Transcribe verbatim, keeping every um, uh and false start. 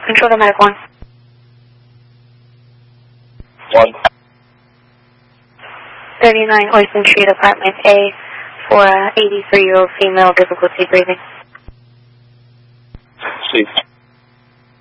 Control to Medic one. One. thirty-nine Oyster Street, Apartment A, for an eighty-three-year-old female, difficulty breathing. See.